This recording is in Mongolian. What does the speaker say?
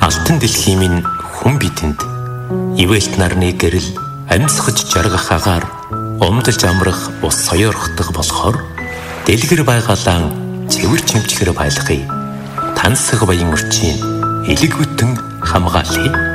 алтан дэлхийн минь хүн бидэнд ивэлт нарны гэрэл амьсгаж жаргах агаар умдалж амрах ус соёорхдох болохоор дэлгэр байгалаан цэвэр чимчгэр байлгая. Тансаг баян өрчийн элэг бүтэн хамгаалъя.